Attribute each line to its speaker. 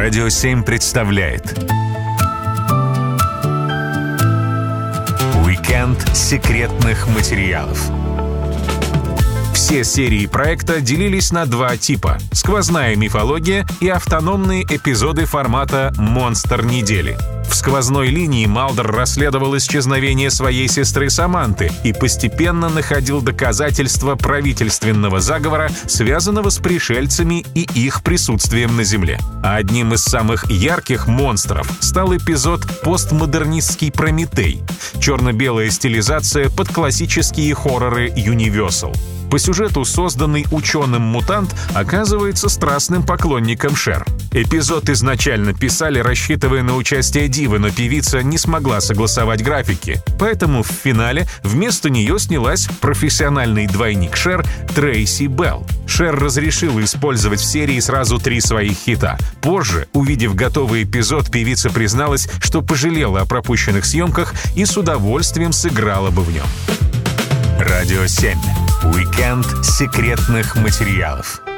Speaker 1: Радио 7 представляет Уикенд секретных материалов. Все серии проекта делились на два типа — сквозная мифология и автономные эпизоды формата «Монстр недели». В сквозной линии Малдер расследовал исчезновение своей сестры Саманты и постепенно находил доказательства правительственного заговора, связанного с пришельцами и их присутствием на Земле. А одним из самых ярких монстров стал эпизод «Постмодернистский Прометей» — черно-белая стилизация под классические хорроры Universal. По сюжету созданный ученым-мутант оказывается страстным поклонником Шер. Эпизод изначально писали, рассчитывая на участие Дивы, но певица не смогла согласовать графики. Поэтому в финале вместо нее снялась профессиональный двойник Шер Трейси Белл. Шер разрешила использовать в серии сразу 3 своих хита. Позже, увидев готовый эпизод, певица призналась, что пожалела о пропущенных съемках и с удовольствием сыграла бы в нем. Радио 7. Уикенд секретных материалов.